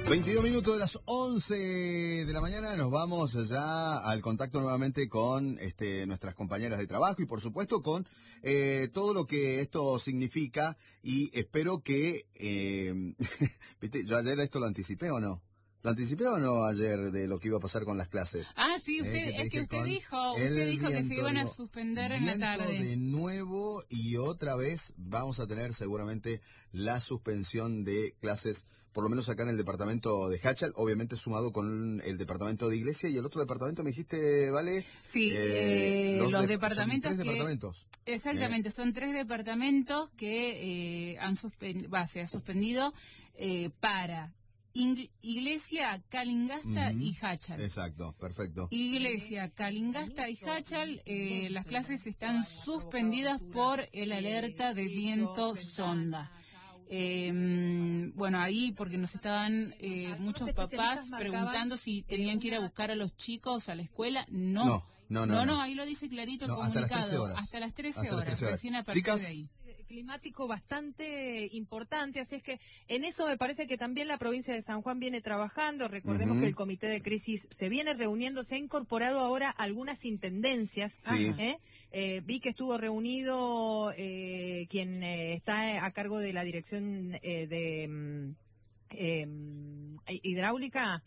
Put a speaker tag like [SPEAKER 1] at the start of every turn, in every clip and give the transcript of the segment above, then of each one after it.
[SPEAKER 1] 22 minutos de las 11 de la mañana, nos vamos ya al contacto nuevamente con nuestras compañeras de trabajo y por supuesto con todo lo que esto significa, y espero que, ¿viste? Yo ayer esto lo anticipé o no. ¿Lo anticipé o no ayer de lo que iba a pasar con las clases?
[SPEAKER 2] Ah, sí, usted dijo que se iban a suspender en la tarde.
[SPEAKER 1] De nuevo y otra vez vamos a tener seguramente la suspensión de clases, por lo menos acá en el departamento de Hachal, obviamente sumado con el departamento de Iglesia y el otro departamento, me dijiste, ¿vale?
[SPEAKER 2] Sí, los departamentos.
[SPEAKER 1] Son 3 departamentos.
[SPEAKER 2] Exactamente, son 3 departamentos que se ha suspendido para Iglesia, Calingasta y Hachal.
[SPEAKER 1] Exacto, perfecto.
[SPEAKER 2] Iglesia, Calingasta y Hachal, las clases están suspendidas por el alerta de viento sonda. Bueno, ahí porque nos estaban muchos papás preguntando si tenían que ir a buscar a los chicos a la escuela. No, ahí lo dice clarito el comunicado. Hasta las 13 horas. Recién a partir de ahí.
[SPEAKER 3] Climático bastante importante, así es que en eso me parece que también la provincia de San Juan viene trabajando. Recordemos que el comité de crisis se viene reuniendo, se ha incorporado ahora algunas intendencias.
[SPEAKER 1] Sí.
[SPEAKER 3] Vi que estuvo reunido quien está a cargo de la dirección de hidráulica,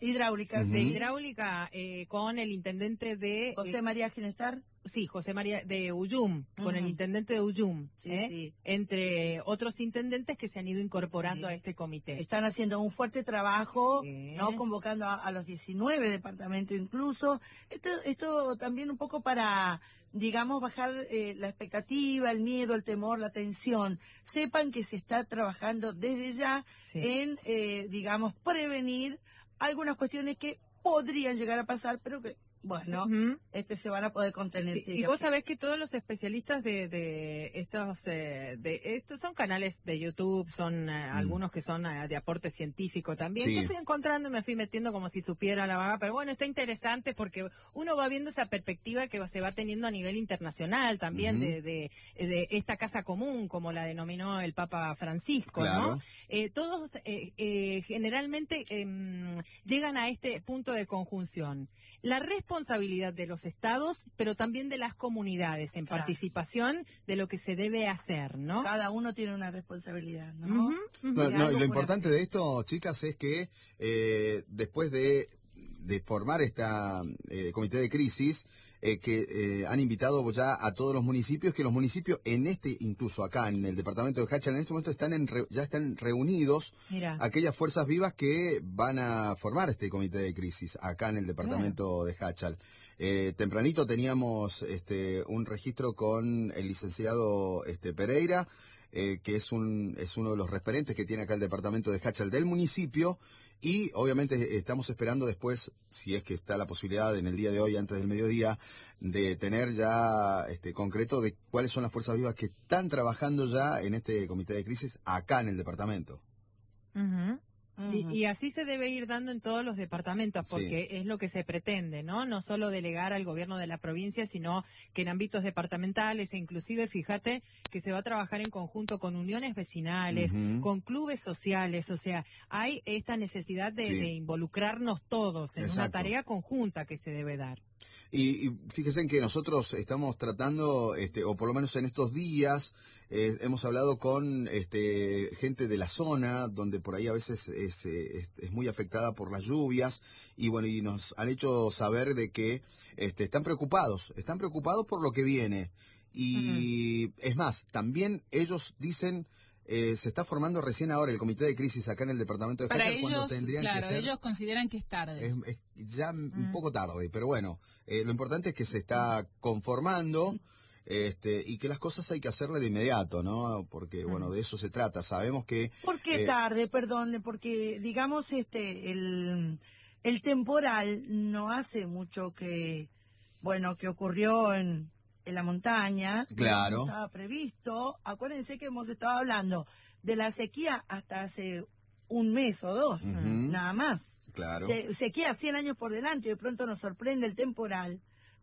[SPEAKER 3] con el intendente de
[SPEAKER 4] José María Ginestar.
[SPEAKER 3] Sí, José María de Uyum, con el intendente de Uyum,
[SPEAKER 4] sí.
[SPEAKER 3] Entre otros intendentes que se han ido incorporando a este comité.
[SPEAKER 4] Están haciendo un fuerte trabajo, ¿no? Convocando a los 19 departamentos incluso. Esto también un poco para, digamos, bajar la expectativa, el miedo, el temor, la tensión. Sepan que se está trabajando desde ya en, digamos, prevenir algunas cuestiones que podrían llegar a pasar, pero que bueno, se van a poder contener.
[SPEAKER 3] Sí, y vos sabés que todos los especialistas de estos son canales de YouTube, son algunos que son de aporte científico también, que fui encontrando y me fui metiendo como si supiera la vaga, pero bueno, está interesante porque uno va viendo esa perspectiva que se va teniendo a nivel internacional también de esta casa común, como la denominó el Papa Francisco,
[SPEAKER 1] claro.
[SPEAKER 3] ¿no? Todos generalmente llegan a este punto de conjunción. La responsabilidad de los estados, pero también de las comunidades en participación de lo que se debe hacer, ¿no?
[SPEAKER 4] Cada uno tiene una responsabilidad, ¿no?
[SPEAKER 1] Y lo importante de esto, chicas, es que después de formar esta comité de crisis, que han invitado ya a todos los municipios, que los municipios incluso acá en el departamento de Hachal, en este momento ya están reunidos.
[SPEAKER 3] Mira.
[SPEAKER 1] Aquellas fuerzas vivas que van a formar este comité de crisis acá en el departamento de Hachal. Tempranito teníamos un registro con el licenciado Pereira, que es uno de los referentes que tiene acá el departamento de Hachal del municipio, y obviamente estamos esperando después, si es que está la posibilidad en el día de hoy, antes del mediodía, de tener ya concreto de cuáles son las fuerzas vivas que están trabajando ya en este comité de crisis acá en el departamento.
[SPEAKER 3] Y así se debe ir dando en todos los departamentos, porque es lo que se pretende, ¿no? No solo delegar al gobierno de la provincia, sino que en ámbitos departamentales, e inclusive, fíjate, que se va a trabajar en conjunto con uniones vecinales, con clubes sociales, o sea, hay esta necesidad de involucrarnos todos en una tarea conjunta que se debe dar.
[SPEAKER 1] Y fíjense en que nosotros estamos tratando, o por lo menos en estos días, hemos hablado con gente de la zona, donde por ahí a veces es muy afectada por las lluvias, y bueno, y nos han hecho saber de que están preocupados por lo que viene. Y es más, también ellos dicen, se está formando recién ahora el comité de crisis acá en el departamento de Hachal, cuando tendrían que ser...
[SPEAKER 2] ellos consideran que es tarde.
[SPEAKER 1] Es ya un poco tarde, pero bueno, lo importante es que se está conformando, y que las cosas hay que hacerle de inmediato, ¿no? Porque, bueno, de eso se trata. Sabemos que...
[SPEAKER 4] ¿Por qué tarde? Perdón, porque, digamos, el temporal no hace mucho que ocurrió en la montaña,
[SPEAKER 1] claro,
[SPEAKER 4] no estaba previsto. Acuérdense que hemos estado hablando de la sequía hasta hace un mes o dos, nada más.
[SPEAKER 1] Claro.
[SPEAKER 4] Sequía 100 años por delante, y de pronto nos sorprende el temporal.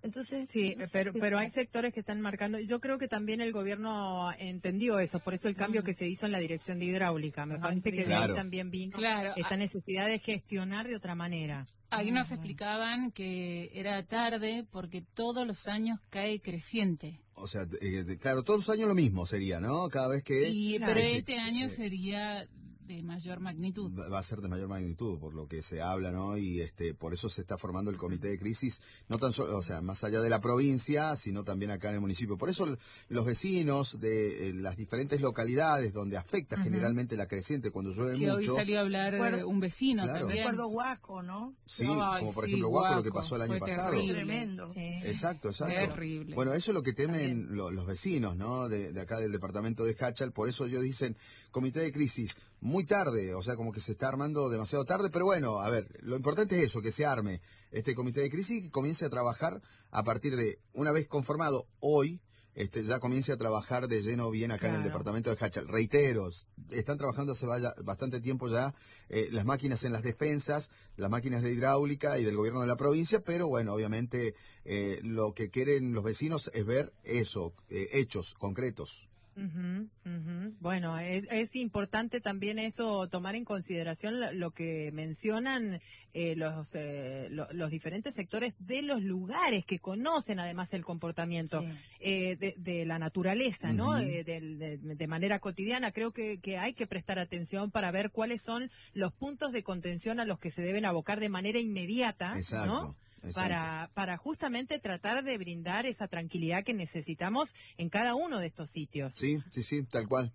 [SPEAKER 4] Entonces,
[SPEAKER 3] sí, pero hay sectores que están marcando. Yo creo que también el gobierno entendió eso, por eso el cambio que se hizo en la dirección de hidráulica. Me parece que de ahí también vino esta necesidad de gestionar de otra manera.
[SPEAKER 2] Ahí nos explicaban que era tarde porque todos los años cae creciente.
[SPEAKER 1] O sea, claro, todos los años lo mismo sería, ¿no? Cada vez que...
[SPEAKER 2] Pero este año sería de mayor magnitud.
[SPEAKER 1] Va a ser de mayor magnitud, por lo que se habla, ¿no? Y por eso se está formando el comité de crisis, no tan solo, o sea, más allá de la provincia, sino también acá en el municipio. Por eso los vecinos de las diferentes localidades donde afecta generalmente la creciente cuando llueve mucho.
[SPEAKER 2] Que hoy salió a hablar un vecino también.
[SPEAKER 4] Recuerdo Huaco, ¿no?
[SPEAKER 1] Sí, como por ejemplo Huaco, lo que pasó el año pasado.
[SPEAKER 4] Tremendo.
[SPEAKER 1] Exacto.
[SPEAKER 2] Terrible.
[SPEAKER 1] Bueno, eso es lo que temen los vecinos, ¿no? De acá del departamento de Jáchal. Por eso ellos dicen, comité de crisis, muy tarde, o sea, como que se está armando demasiado tarde, pero bueno, a ver, lo importante es eso, que se arme este comité de crisis y que comience a trabajar a partir de, una vez conformado hoy, ya comience a trabajar de lleno bien acá en el departamento de Jáchal. Reitero, están trabajando hace bastante tiempo ya las máquinas en las defensas, las máquinas de hidráulica y del gobierno de la provincia, pero bueno, obviamente lo que quieren los vecinos es ver eso, hechos concretos.
[SPEAKER 3] Bueno, es importante también eso, tomar en consideración lo que mencionan los diferentes sectores de los lugares que conocen además el comportamiento de la naturaleza, ¿no? De manera cotidiana. Creo que hay que prestar atención para ver cuáles son los puntos de contención a los que se deben abocar de manera inmediata, ¿no? Para justamente tratar de brindar esa tranquilidad que necesitamos en cada uno de estos sitios.
[SPEAKER 1] Sí, tal cual.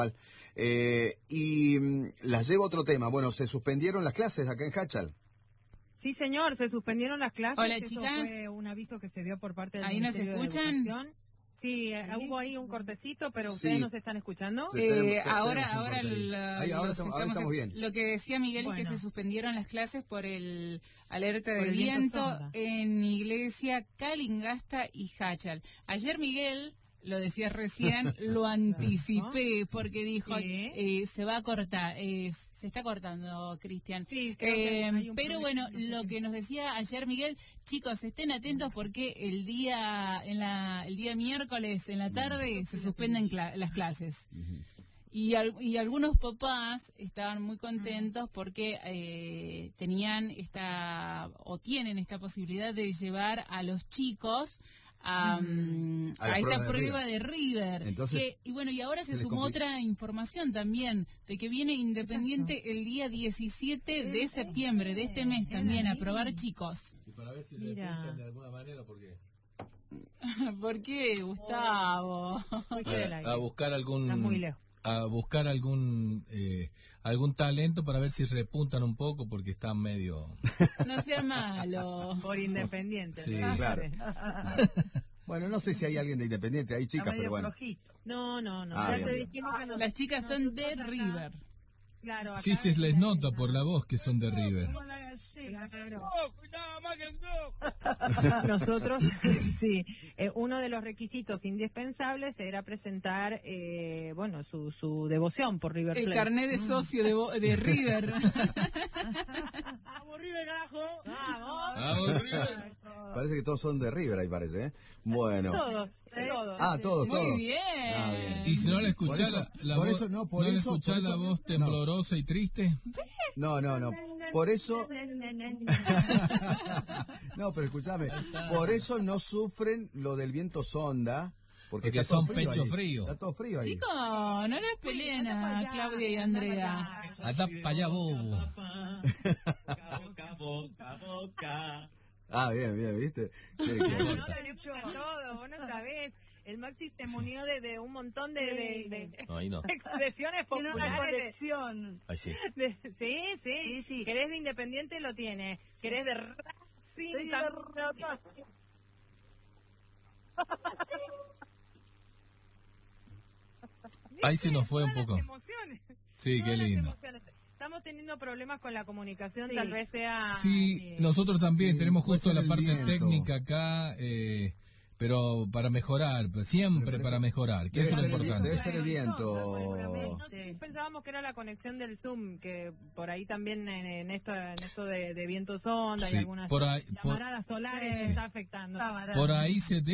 [SPEAKER 1] Y las llevo a otro tema. Bueno, se suspendieron las clases acá en Jáchal.
[SPEAKER 3] Sí, señor, se suspendieron las clases.
[SPEAKER 2] Hola, chicas.
[SPEAKER 3] Eso fue un aviso que se dio por parte del
[SPEAKER 2] ¿Ahí
[SPEAKER 3] Ministerio
[SPEAKER 2] nos escuchan?
[SPEAKER 3] de Educación. Sí, hubo ahí un cortecito, pero ¿ustedes nos están escuchando?
[SPEAKER 2] Ahora
[SPEAKER 1] estamos bien.
[SPEAKER 2] Lo que decía Miguel es que se suspendieron las clases por el alerta de viento en Iglesia, Calingasta y Jáchal. Ayer Miguel, lo decías recién, lo anticipé porque dijo se va a cortar, se está cortando, Cristian.
[SPEAKER 3] Sí, pero
[SPEAKER 2] bueno, lo que nos decía ayer Miguel, chicos, estén atentos porque el día miércoles en la tarde se suspenden las clases. Y algunos papás estaban muy contentos porque tienen esta posibilidad de llevar a los chicos a esta prueba de River.
[SPEAKER 1] Entonces,
[SPEAKER 2] y ahora se sumó otra información también, de que viene Independiente el día 17 de septiembre de este mes también a probar chicos.
[SPEAKER 5] Sí, para ver si se repuntan de alguna manera, porque...
[SPEAKER 2] ¿Por qué, Gustavo?
[SPEAKER 5] A buscar algún...
[SPEAKER 3] Está muy lejos.
[SPEAKER 5] A buscar algún talento para ver si repuntan un poco, porque están medio...
[SPEAKER 2] No sea malo.
[SPEAKER 3] Por Independiente.
[SPEAKER 5] Sí,
[SPEAKER 1] claro. Bueno, no sé si hay alguien de Independiente, hay chicas, pero bueno.
[SPEAKER 3] No.
[SPEAKER 1] Ya
[SPEAKER 3] te dijimos que
[SPEAKER 2] las chicas son de River.
[SPEAKER 3] Claro,
[SPEAKER 5] sí, se les nota por la voz que son de River.
[SPEAKER 3] Nosotros, sí, uno de los requisitos indispensables era presentar, su devoción por River Plate.
[SPEAKER 2] El carnet de socio de River.
[SPEAKER 3] ¡Vamos, River, carajo!
[SPEAKER 5] ¡Vamos, River!
[SPEAKER 1] Parece que todos son de River, ahí parece, ¿eh? Bueno.
[SPEAKER 3] Todos.
[SPEAKER 1] Todos.
[SPEAKER 2] Muy bien.
[SPEAKER 5] Y si no la escuchás la voz temblorosa y triste.
[SPEAKER 1] No. Por eso... No, pero escúchame. Por eso no sufren lo del viento sonda. Porque
[SPEAKER 5] son pecho frío.
[SPEAKER 1] Está todo frío ahí.
[SPEAKER 2] Chicos, no les peleen a Claudia y Andrea.
[SPEAKER 5] Anda para allá, bobo.
[SPEAKER 1] Bien, ¿viste?
[SPEAKER 3] Todo, vos no sabés. El Maxi se munió de un montón de expresiones populares.
[SPEAKER 4] Tiene una colección.
[SPEAKER 5] Ay, sí.
[SPEAKER 3] Sí. ¿Querés de Independiente? Lo tiene. ¿Querés de Racing?
[SPEAKER 5] Ahí se nos fue un poco. Sí, qué lindo.
[SPEAKER 3] Estamos teniendo problemas con la comunicación, tal vez sea...
[SPEAKER 5] Sí, nosotros también tenemos justo la parte técnica acá. pero para mejorar, siempre para mejorar, que eso es lo importante.
[SPEAKER 1] Debe ser el viento.
[SPEAKER 3] Nosotros pensábamos que era la conexión del Zoom, que por ahí también en esto de vientos ondas y algunas llamaradas solares está afectando.
[SPEAKER 5] Por ahí se